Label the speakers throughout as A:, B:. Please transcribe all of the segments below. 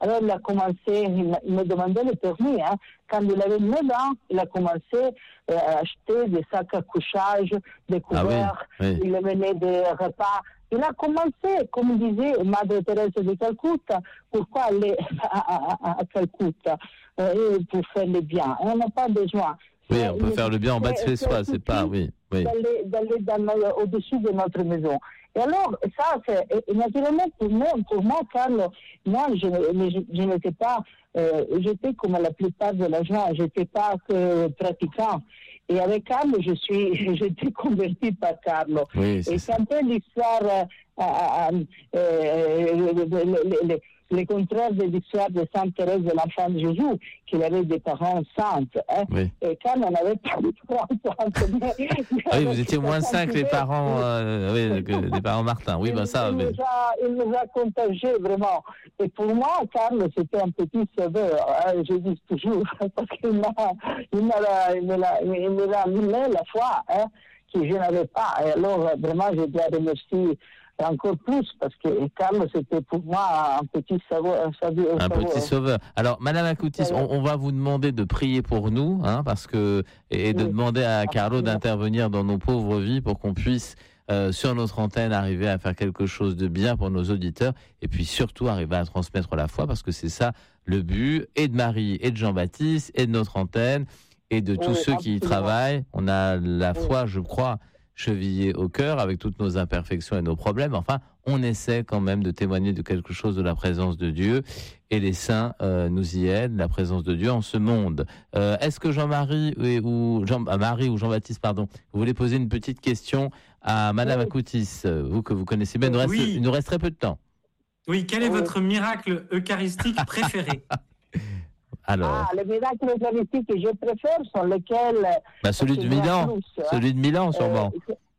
A: Alors il a commencé, il me demandait le permis. Quand il avait 9 ans, il a commencé à acheter des sacs à couchage, des couverts, il amenait des repas. Il a commencé, comme disait Madre Thérèse de Calcutta, pourquoi aller à Calcutta pour faire le bien. On n'a pas besoin.
B: Oui, on peut faire le bien en bas de chez soi, c'est pas, oui.
A: D'aller au-dessus de notre maison. Et alors, ça, c'est naturellement pour moi, Carlo, moi, je n'étais pas, j'étais comme la plupart de la gens, j'étais pas que pratiquant. Et avec Carlo, j'étais convertie par Carlo.
B: Oui,
A: et c'est un peu l'histoire, le contraire de l'histoire de Sainte Thérèse de l'Enfant de Jésus, qu'il avait des parents saintes.
B: Oui.
A: Et Carlo n'avait pas de parents saintes.
B: Oui, vous étiez moins 5 les parents, les parents Martin. Oui, ça.
A: Il nous a contagiés vraiment. Et pour moi, Carlo, c'était un petit sauveur. Je dis toujours, parce qu'il me l'a amené la foi que je n'avais pas. Et alors, vraiment, je dois remercier encore plus, parce que Carlo, c'était pour moi un petit sauveur.
B: Petit sauveur. Alors, Madame Acutis, on va vous demander de prier pour nous, parce que, et de demander à Carlo d'intervenir dans nos pauvres vies pour qu'on puisse, sur notre antenne, arriver à faire quelque chose de bien pour nos auditeurs, et puis surtout arriver à transmettre la foi, parce que c'est ça le but, et de Marie, et de Jean-Baptiste, et de notre antenne, et de tous ceux qui y travaillent. On a la foi, je crois, chevillée au cœur, avec toutes nos imperfections et nos problèmes. Enfin, on essaie quand même de témoigner de quelque chose de la présence de Dieu, et les saints nous y aident, la présence de Dieu en ce monde. Est-ce que Marie ou Jean-Baptiste, vous voulez poser une petite question à Madame Acutis, vous que vous connaissez bien? Il nous reste très peu de temps.
C: Oui, quel est votre miracle eucharistique préféré?
B: Alors.
A: Les miracles eucharistiques que je préfère sont lesquels...
B: celui de Milan, celui de Milan, sûrement.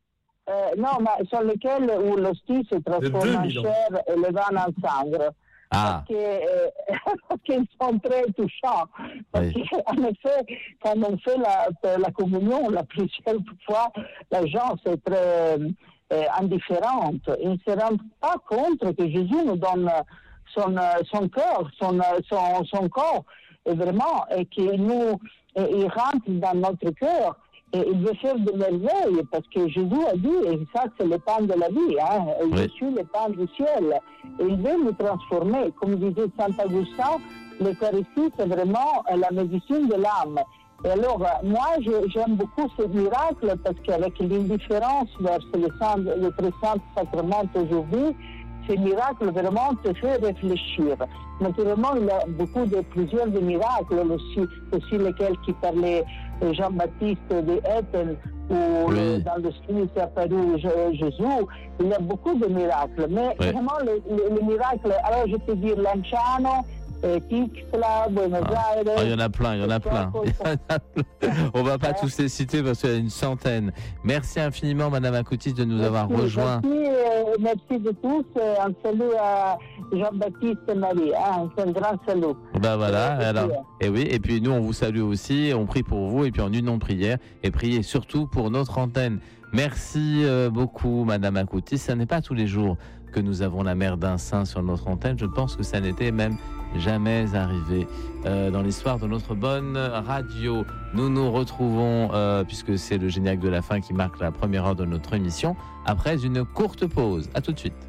A: Non, mais sont lesquels où l'hostie se transforme en chair et le vin en sangre. Parce qu'ils sont très touchants. Parce qu'en effet, quand on fait la communion, la plusieurs fois, les gens sont très indifférents. Ils ne se rendent pas compte que Jésus nous donne son cœur, son corps, et vraiment, et qu'il il rentre dans notre cœur. Et il veut faire de merveilles, parce que Jésus a dit, et ça c'est le pain de la vie, je suis le pain du ciel. Et il veut nous transformer. Comme disait Saint Augustin, l'Eucharistie c'est vraiment la médecine de l'âme. Et alors, moi j'aime beaucoup ce miracle, parce qu'avec l'indifférence vers le très saint sacrement aujourd'hui, ces miracles vraiment te fait réfléchir. Naturellement, il y a plusieurs miracles aussi lesquels qui parlaient Jean-Baptiste de Ethel, où dans le ciel s'est apparu Jésus. Il y a beaucoup de miracles, mais vraiment les miracles, alors je peux dire Lanciano, Tixla, Buenos Aires.
B: Il y en a plein. On va pas tous les citer parce qu'il y a une centaine. Merci infiniment, Madame Acutis, de nous avoir rejoints.
A: Merci de tous. Un salut à Jean-Baptiste et Marie. Un grand salut.
B: Et puis nous, on vous salue aussi. On prie pour vous et puis en union de prière. Et priez surtout pour notre antenne. Merci beaucoup, Madame Acutis. Ce n'est pas tous les jours que nous avons la mère d'un saint sur notre antenne. Je pense que ça n'était même jamais arrivé dans l'histoire de notre bonne radio. Nous nous retrouvons, puisque c'est le générique de la fin qui marque la première heure de notre émission, après une courte pause. À tout de suite.